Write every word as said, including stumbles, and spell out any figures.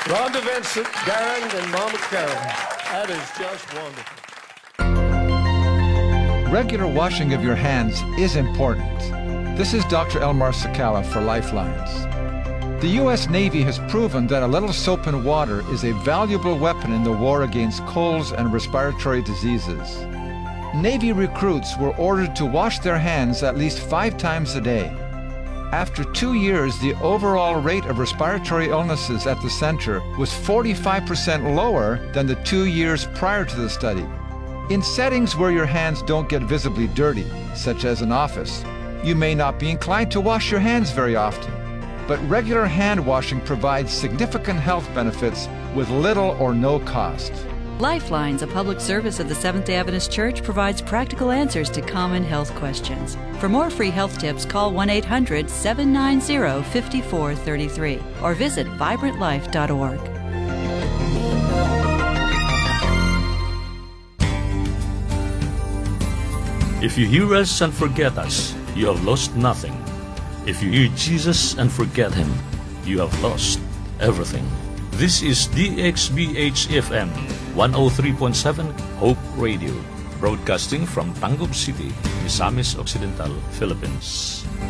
Rhonda Vincent, Darren, and Mama Karen. That is just wonderful. Regular washing of your hands is important. This is Doctor Elmar Sakala for Lifelines. The U S Navy has proven that a little soap and water is a valuable weapon in the war against colds and respiratory diseases. Navy recruits were ordered to wash their hands at least five times a day. After two years, the overall rate of respiratory illnesses at the center was forty-five percent lower than the two years prior to the study. In settings where your hands don't get visibly dirty, such as an office, you may not be inclined to wash your hands very often. But regular hand washing provides significant health benefits with little or no cost. Lifelines, a public service of the Seventh-day Adventist Church, provides practical answers to common health questions. For more free health tips, call one eight hundred, seven nine zero, five four three three or visit vibrant life dot org. If you hear us and forget us, you have lost nothing. If you hear Jesus and forget Him, you have lost everything. This is D X B H F M one oh three point seven Hope Radio, broadcasting from Tangub City, Misamis Occidental, Philippines.